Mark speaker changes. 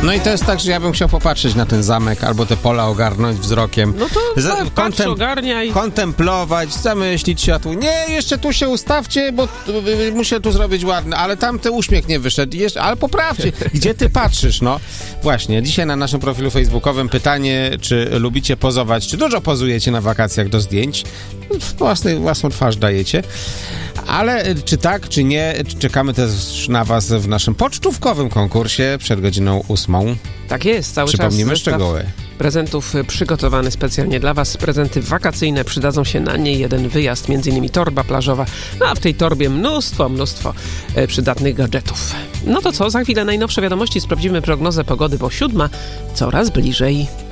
Speaker 1: No i to jest tak, że ja bym chciał popatrzeć na ten zamek, albo te pola ogarnąć wzrokiem.
Speaker 2: No to patrz, ogarniaj.
Speaker 1: Kontemplować, zamyślić się, a tu nie, jeszcze tu się ustawcie, bo muszę tu zrobić ładne, ale tam ten uśmiech nie wyszedł, ale poprawcie. Gdzie ty patrzysz, no? Właśnie, dzisiaj na naszym profilu facebookowym pytanie, czy lubicie pozować, czy dużo pozujecie na wakacjach do zdjęć? Własną twarz dajecie. Ale czy tak, czy nie, czekamy też na was w naszym pocztówkowym konkursie przed godziną 8.
Speaker 2: Tak jest, cały czas.
Speaker 1: Przypomnimy szczegóły.
Speaker 2: Prezentów przygotowany specjalnie dla was. Prezenty wakacyjne, przydadzą się na nie jeden wyjazd, m.in. torba plażowa, no a w tej torbie mnóstwo przydatnych gadżetów. No to co, za chwilę najnowsze wiadomości, sprawdzimy prognozę pogody, bo 7 coraz bliżej.